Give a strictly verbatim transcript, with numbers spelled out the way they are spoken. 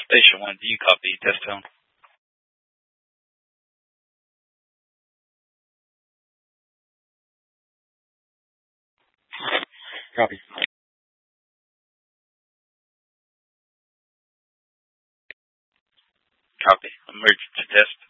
Station one, do you copy? Test tone. Copy. Copy. Emergency test.